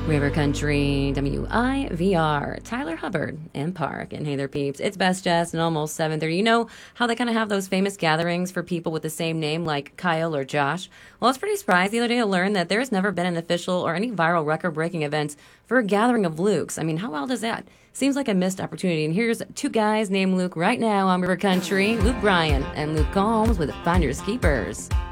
River Country, WIVR, Tyler Hubbard and Park. And hey there, peeps. It's Best Jess and almost 7:30. You know how they kind of have those famous gatherings for people with the same name like Kyle or Josh? Well, I was pretty surprised the other day to learn that there's never been an official or any viral record-breaking event for a gathering of Lukes. I mean, how wild is that? Seems like a missed opportunity. And here's two guys named Luke right now on River Country, Luke Bryan and Luke Combs with Finders Keepers.